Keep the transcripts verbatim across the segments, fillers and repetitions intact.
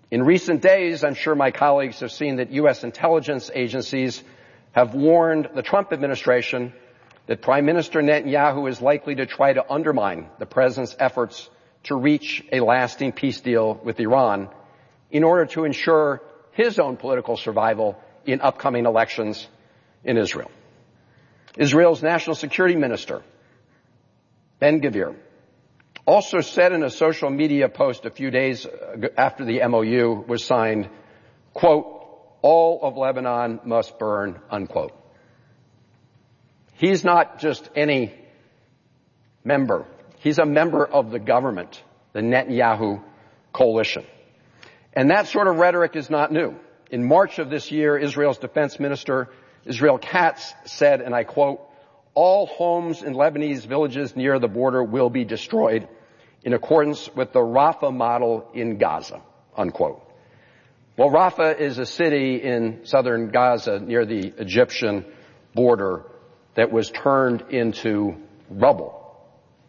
In recent days, I'm sure my colleagues have seen that U S intelligence agencies have warned the Trump administration that Prime Minister Netanyahu is likely to try to undermine the president's efforts to reach a lasting peace deal with Iran in order to ensure his own political survival in upcoming elections in Israel. Israel's National Security Minister, Ben-Gvir, also said in a social media post a few days after the M O U was signed, quote, all of Lebanon must burn, unquote. He's not just any member. He's a member of the government, the Netanyahu coalition. And that sort of rhetoric is not new. In March of this year, Israel's defense minister, Israel Katz, said, and I quote, all homes in Lebanese villages near the border will be destroyed in accordance with the Rafah model in Gaza, unquote. Well, Rafah is a city in southern Gaza near the Egyptian border that was turned into rubble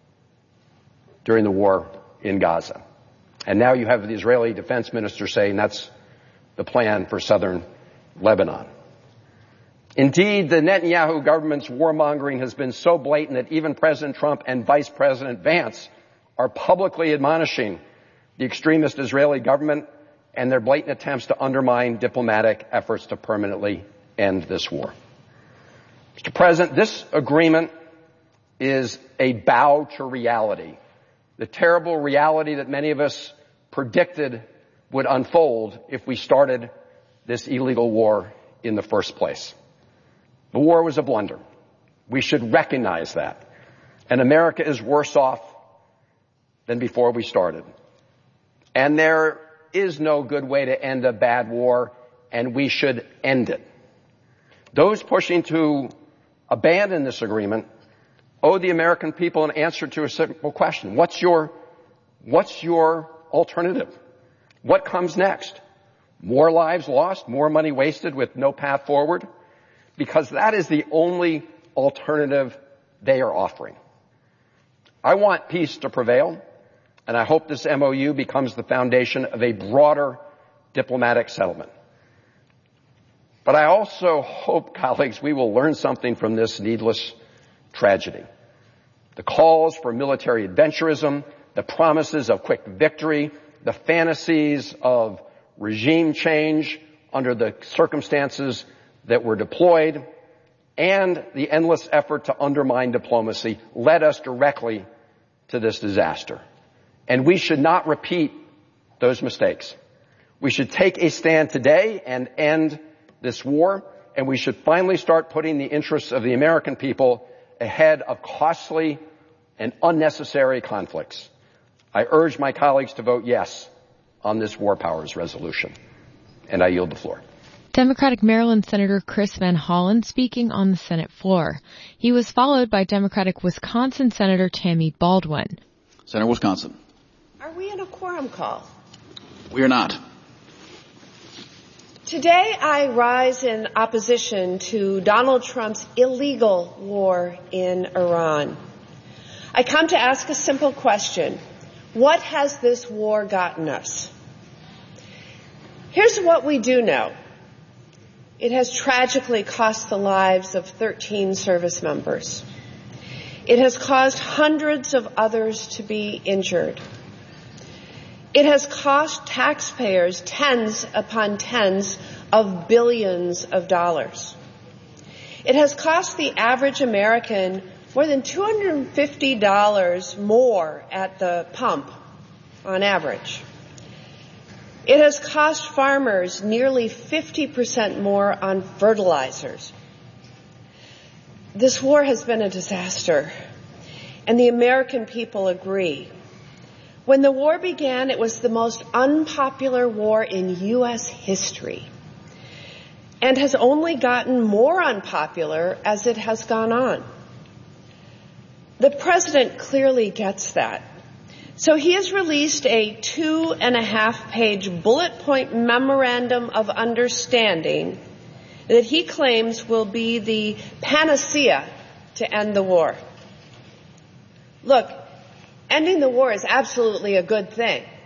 during the war in Gaza. And now you have the Israeli defense minister saying that's the plan for southern Lebanon. Indeed, the Netanyahu government's warmongering has been so blatant that even President Trump and Vice President Vance are publicly admonishing the extremist Israeli government and their blatant attempts to undermine diplomatic efforts to permanently end this war. Mister President, this agreement is a bow to reality, the terrible reality that many of us predicted would unfold if we started this illegal war in the first place. The war was a blunder. We should recognize that. And America is worse off than before we started. And there is no good way to end a bad war, and we should end it. Those pushing to abandon this agreement owe the American people an answer to a simple question. What's your, what's your alternative? What comes next? More lives lost? More money wasted with no path forward? Because that is the only alternative they are offering. I want peace to prevail, and I hope this M O U becomes the foundation of a broader diplomatic settlement. But I also hope, colleagues, we will learn something from this needless tragedy. The calls for military adventurism, the promises of quick victory, the fantasies of regime change under the circumstances that were deployed, and the endless effort to undermine diplomacy led us directly to this disaster. And we should not repeat those mistakes. We should take a stand today and end this war, and we should finally start putting the interests of the American people ahead of costly and unnecessary conflicts. I urge my colleagues to vote yes on this War Powers resolution, and I yield the floor. Democratic Maryland Senator Chris Van Hollen speaking on the Senate floor. He was followed by Democratic Wisconsin Senator Tammy Baldwin. Senator Wisconsin. Are we in a quorum call? We are not. Today I rise in opposition to Donald Trump's illegal war in Iran. I come to ask a simple question. What has this war gotten us? Here's what we do know. It has tragically cost the lives of thirteen service members. It has caused hundreds of others to be injured. It has cost taxpayers tens upon tens of billions of dollars. It has cost the average American more than two hundred fifty dollars more at the pump on average. It has cost farmers nearly fifty percent more on fertilizers. This war has been a disaster, and the American people agree. When the war began, it was the most unpopular war in U S history, and has only gotten more unpopular as it has gone on. The president clearly gets that. So he has released a two and a half page bullet point memorandum of understanding that he claims will be the panacea to end the war. Look, ending the war is absolutely a good thing.